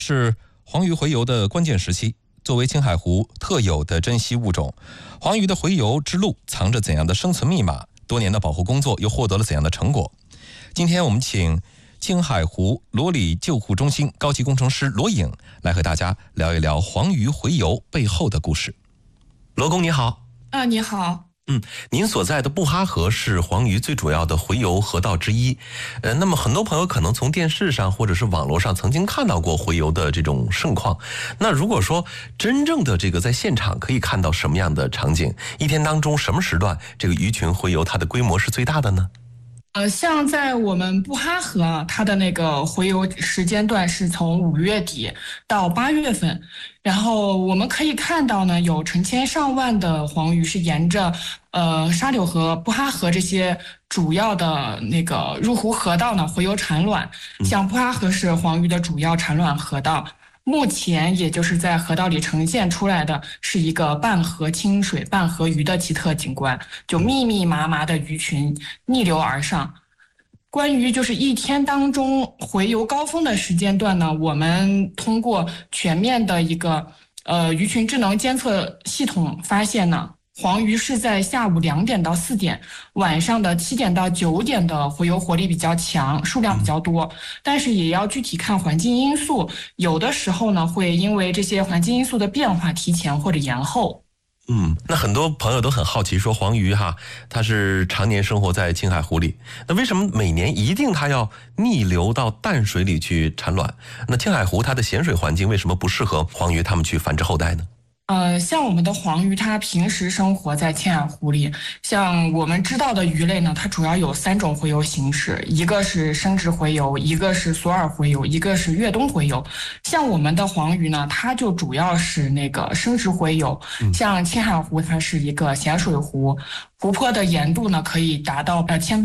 是黄鱼洄游的关键时期。作为青海湖特有的珍稀物种，黄鱼的洄游之路藏着怎样的生存密码？多年的保护工作又获得了怎样的成果？今天我们请青海湖罗里救护中心高级工程师罗颖来和大家聊一聊黄鱼洄游背后的故事。罗工你好。 你好。 您所在的布哈河是黄鱼最主要的洄游河道之一。那么很多朋友可能从电视上或者是网络上曾经看到过洄游的这种盛况。那如果说真正的这个在现场可以看到什么样的场景？一天当中什么时段这个鱼群洄游它的规模是最大的呢？ 像在我们布哈河，它的那个洄游时间段是从5月底到8月份，然后我们可以看到呢，有成千上万的黄鱼是沿着沙柳河、布哈河这些主要的那个入湖河道呢洄游产卵。像布哈河是黄鱼的主要产卵河道。目前也就是在河道里呈现出来的是一个半河清水、半河鱼的奇特景观，就密密麻麻的鱼群逆流而上。关于就是一天当中洄游高峰的时间段呢，我们通过全面的一个鱼群智能监测系统发现呢，黄鱼是在下午2点到4点，晚上的7点到9点的洄游活力比较强，数量比较多，但是也要具体看环境因素，有的时候呢会因为这些环境因素的变化提前或者延后。 那很多朋友都很好奇，说黄鱼它是常年生活在青海湖里，那为什么每年一定它要逆流到淡水里去产卵？那青海湖它的咸水环境为什么不适合黄鱼它们去繁殖后代呢？ 像我们的黄鱼，它平时生活在青海湖里。像我们知道的鱼类呢，它主要有3种洄游形式，一个是生殖洄游，一个是索尔洄游，一个是越冬洄游。像我们的黄鱼呢，它就主要是那个生殖洄游。像青海湖，它是一个咸水湖，湖泊的盐度呢可以达到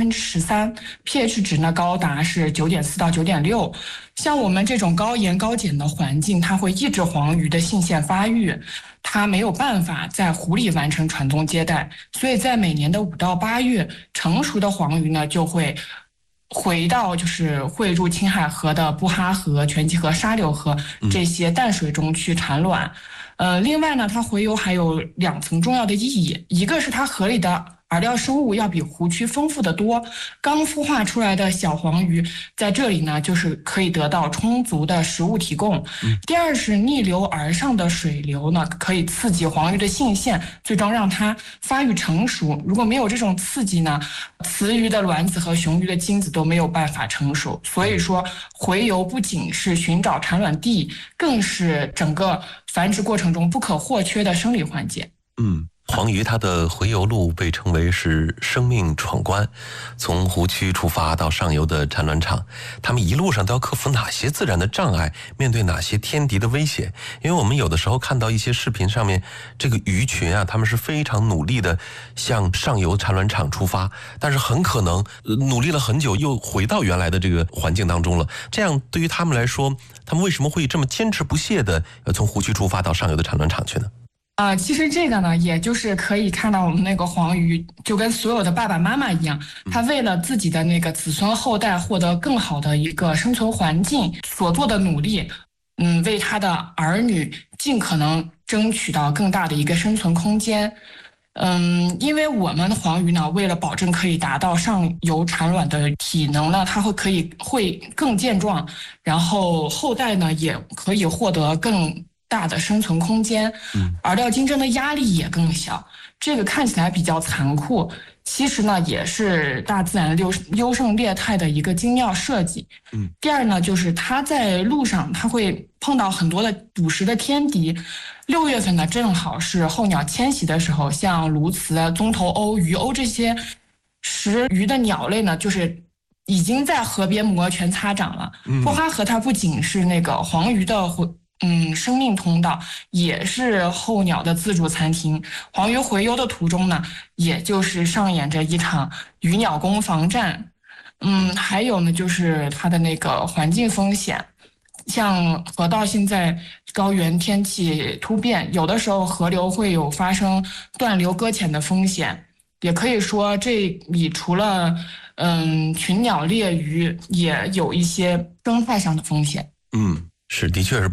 13%，pH 值呢高达是9.4到9.6。像我们这种高盐高碱的环境，它会抑制黄鱼的性腺发育，它没有办法在湖里完成传宗接代，所以在每年的5到8月，成熟的黄鱼呢就会回到就是汇入青海河的布哈河、全集河、沙柳河这些淡水中去产卵。另外呢，它洄游还有2层重要的意义，一个是它河里的饵料生物要比湖区丰富得多，刚孵化出来的小黄鱼在这里呢，就是可以得到充足的食物提供。第二是逆流而上的水流呢，可以刺激黄鱼的性腺，最终让它发育成熟。如果没有这种刺激呢，雌鱼的卵子和雄鱼的精子都没有办法成熟。所以说，洄游不仅是寻找产卵地，更是整个繁殖过程中不可或缺的生理环节。 黄鱼它的洄游路被称为是生命闯关，从湖区出发到上游的产卵场，他们一路上都要克服哪些自然的障碍，面对哪些天敌的威胁？因为我们有的时候看到一些视频上面，这个鱼群他们是非常努力的向上游产卵场出发，但是很可能努力了很久又回到原来的这个环境当中了。这样对于他们来说，他们为什么会这么坚持不懈的从湖区出发到上游的产卵场去呢？ 其实这个呢，也就是可以看到我们那个黄鱼就跟所有的爸爸妈妈一样，他为了自己的那个子孙后代获得更好的一个生存环境所做的努力，为他的儿女尽可能争取到更大的一个生存空间。因为我们的黄鱼呢，为了保证可以达到上游产卵的体能呢，它会更健壮，然后后代呢也可以获得更大的生存空间，饵料竞争的压力也更小。这个看起来比较残酷，其实呢也是大自然优胜劣汰的一个精妙设计。第二呢，就是它在路上它会碰到很多的捕食的天敌。6月份呢正好是候鸟迁徙的时候，像鸬鹚、棕头鸥、鱼鸥这些食鱼的鸟类呢，就是已经在河边摩拳擦掌了。布哈河它不仅是那个黄鱼的生命通道，也是候鸟的自助餐厅。黄鱼洄游的途中呢，也就是上演着一场鱼鸟攻防战。还有呢，就是它的那个环境风险，像河道现在高原天气突变，有的时候河流会有发生断流搁浅的风险。也可以说，这里除了群鸟猎鱼，也有一些生态上的风险。 是，的确是